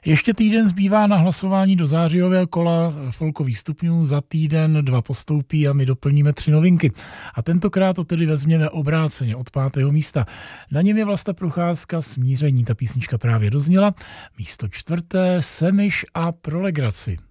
Ještě týden zbývá na hlasování do zářijového kola folkových stupňů, za týden 2 postoupí a my doplníme 3 novinky. A tentokrát to tedy vezměme obráceně od 5. místa. Na něm je Vlasta Procházka Smíření, ta písnička právě dozněla. Místo 4. Semiš a Pro legraci.